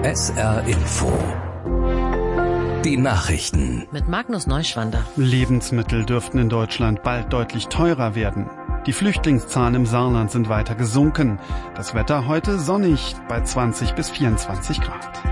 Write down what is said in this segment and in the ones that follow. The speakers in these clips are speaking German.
SR Info. Die Nachrichten. Mit Magnus Neuschwander. Lebensmittel dürften in Deutschland bald deutlich teurer werden. Die Flüchtlingszahlen im Saarland sind weiter gesunken. Das Wetter heute sonnig bei 20 bis 24 Grad.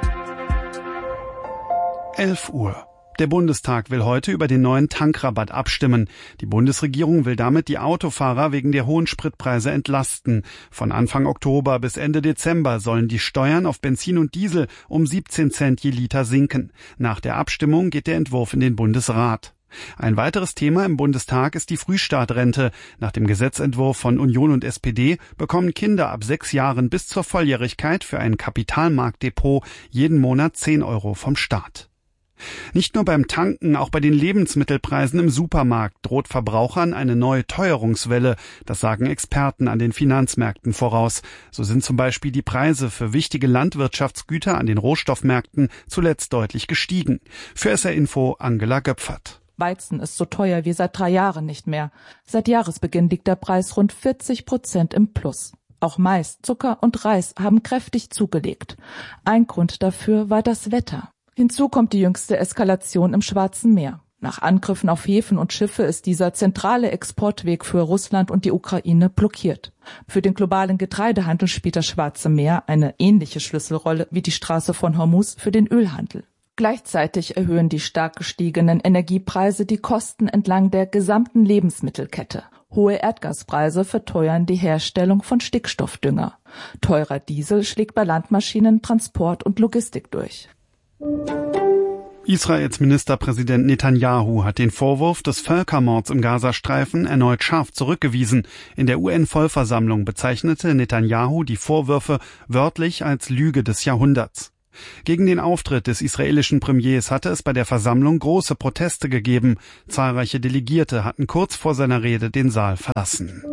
11 Uhr. Der Bundestag will heute über den neuen Tankrabatt abstimmen. Die Bundesregierung will damit die Autofahrer wegen der hohen Spritpreise entlasten. Von Anfang Oktober bis Ende Dezember sollen die Steuern auf Benzin und Diesel um 17 Cent je Liter sinken. Nach der Abstimmung geht der Entwurf in den Bundesrat. Ein weiteres Thema im Bundestag ist die Frühstartrente. Nach dem Gesetzentwurf von Union und SPD bekommen Kinder ab 6 Jahren bis zur Volljährigkeit für ein Kapitalmarktdepot jeden Monat 10 Euro vom Staat. Nicht nur beim Tanken, auch bei den Lebensmittelpreisen im Supermarkt droht Verbrauchern eine neue Teuerungswelle. Das sagen Experten an den Finanzmärkten voraus. So sind zum Beispiel die Preise für wichtige Landwirtschaftsgüter an den Rohstoffmärkten zuletzt deutlich gestiegen. Für SR Info Angela Göpfert. Weizen ist so teuer wie seit 3 Jahren nicht mehr. Seit Jahresbeginn liegt der Preis rund 40% im Plus. Auch Mais, Zucker und Reis haben kräftig zugelegt. Ein Grund dafür war das Wetter. Hinzu kommt die jüngste Eskalation im Schwarzen Meer. Nach Angriffen auf Häfen und Schiffe ist dieser zentrale Exportweg für Russland und die Ukraine blockiert. Für den globalen Getreidehandel spielt das Schwarze Meer eine ähnliche Schlüsselrolle wie die Straße von Hormuz für den Ölhandel. Gleichzeitig erhöhen die stark gestiegenen Energiepreise die Kosten entlang der gesamten Lebensmittelkette. Hohe Erdgaspreise verteuern die Herstellung von Stickstoffdünger. Teurer Diesel schlägt bei Landmaschinen, Transport und Logistik durch. Israels Ministerpräsident Netanyahu hat den Vorwurf des Völkermords im Gazastreifen erneut scharf zurückgewiesen. In der UN-Vollversammlung bezeichnete Netanyahu die Vorwürfe wörtlich als Lüge des Jahrhunderts. Gegen den Auftritt des israelischen Premiers hatte es bei der Versammlung große Proteste gegeben. Zahlreiche Delegierte hatten kurz vor seiner Rede den Saal verlassen.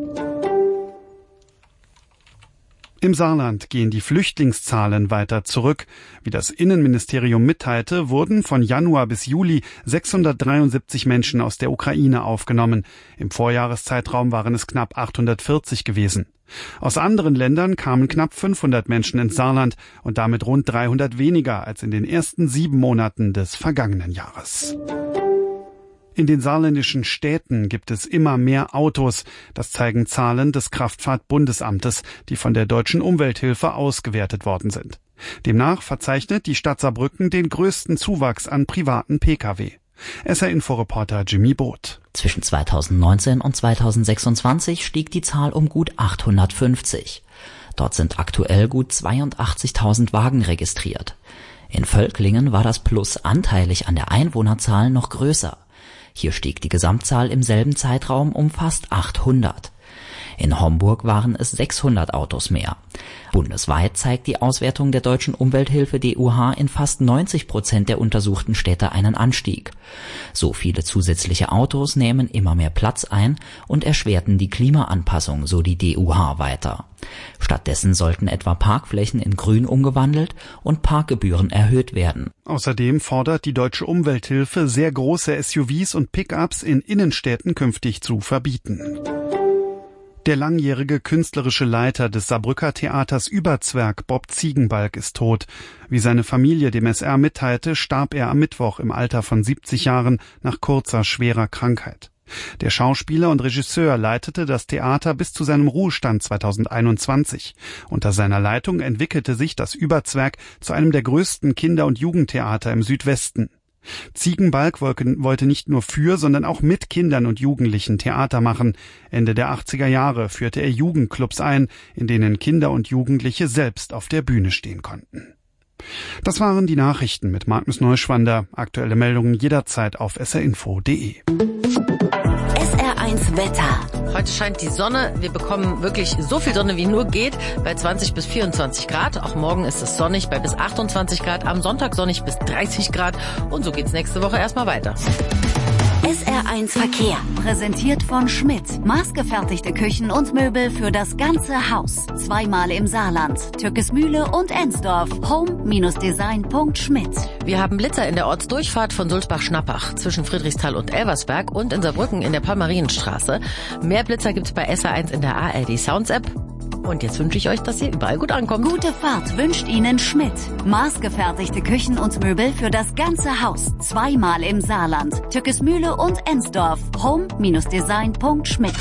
Im Saarland gehen die Flüchtlingszahlen weiter zurück. Wie das Innenministerium mitteilte, wurden von Januar bis Juli 673 Menschen aus der Ukraine aufgenommen. Im Vorjahreszeitraum waren es knapp 840 gewesen. Aus anderen Ländern kamen knapp 500 Menschen ins Saarland und damit rund 300 weniger als in den ersten 7 Monaten des vergangenen Jahres. In den saarländischen Städten gibt es immer mehr Autos. Das zeigen Zahlen des Kraftfahrtbundesamtes, die von der Deutschen Umwelthilfe ausgewertet worden sind. Demnach verzeichnet die Stadt Saarbrücken den größten Zuwachs an privaten Pkw. SR-Info-Reporter Jimmy Both. Zwischen 2019 und 2026 stieg die Zahl um gut 850. Dort sind aktuell gut 82.000 Wagen registriert. In Völklingen war das Plus anteilig an der Einwohnerzahl noch größer. Hier stieg die Gesamtzahl im selben Zeitraum um fast 800. In Homburg waren es 600 Autos mehr. Bundesweit zeigt die Auswertung der Deutschen Umwelthilfe DUH in fast 90% der untersuchten Städte einen Anstieg. So viele zusätzliche Autos nehmen immer mehr Platz ein und erschwerten die Klimaanpassung, so die DUH weiter. Stattdessen sollten etwa Parkflächen in Grün umgewandelt und Parkgebühren erhöht werden. Außerdem fordert die Deutsche Umwelthilfe, sehr große SUVs und Pickups in Innenstädten künftig zu verbieten. Der langjährige künstlerische Leiter des Saarbrücker Theaters Überzwerg, Bob Ziegenbalg, ist tot. Wie seine Familie dem SR mitteilte, starb er am Mittwoch im Alter von 70 Jahren nach kurzer, schwerer Krankheit. Der Schauspieler und Regisseur leitete das Theater bis zu seinem Ruhestand 2021. Unter seiner Leitung entwickelte sich das Überzwerg zu einem der größten Kinder- und Jugendtheater im Südwesten. Ziegenbalg wollte nicht nur für, sondern auch mit Kindern und Jugendlichen Theater machen. Ende der 80er Jahre führte er Jugendclubs ein, in denen Kinder und Jugendliche selbst auf der Bühne stehen konnten. Das waren die Nachrichten mit Magnus Neuschwander. Aktuelle Meldungen jederzeit auf srinfo.de. SR1 Wetter. Heute scheint die Sonne. Wir bekommen wirklich so viel Sonne, wie nur geht, bei 20 bis 24 Grad. Auch morgen ist es sonnig bei bis 28 Grad. Am Sonntag sonnig bis 30 Grad. Und so geht's nächste Woche erstmal weiter. SR1 Verkehr. Präsentiert von Schmidt. Maßgefertigte Küchen und Möbel für das ganze Haus. 2-mal im Saarland. Türkesmühle und Ensdorf. Home-design.schmidt. Wir haben Blitzer in der Ortsdurchfahrt von Sulzbach-Schnappach zwischen Friedrichsthal und Elversberg und in Saarbrücken in der Palmarienstraße. Mehr Blitzer gibt's bei SR1 in der ARD Sounds App Und jetzt wünsche ich euch, dass ihr überall gut ankommt. Gute Fahrt wünscht Ihnen Schmidt. Maßgefertigte Küchen und Möbel für das ganze Haus. 2-mal im Saarland. Tückesmühle und Ensdorf. Home-design.schmidt.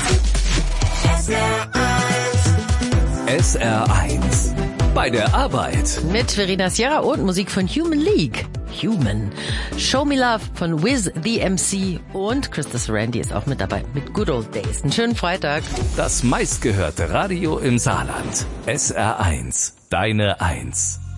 SR1 bei der Arbeit. Mit Verena Sierra und Musik von Human League. Human. Show Me Love von Wiz the MC und Christus Randy ist auch mit dabei mit Good Old Days. Einen schönen Freitag. Das meistgehörte Radio im Saarland. SR1, deine Eins.